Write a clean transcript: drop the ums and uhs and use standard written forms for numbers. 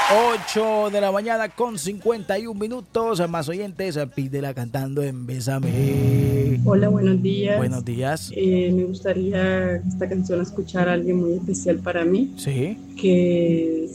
8 de la mañana con 51 minutos. Más oyentes, pídela cantando en Bésame. Hola, buenos días. Buenos días. Me gustaría esta canción escuchar a alguien muy especial para mí, Sí. que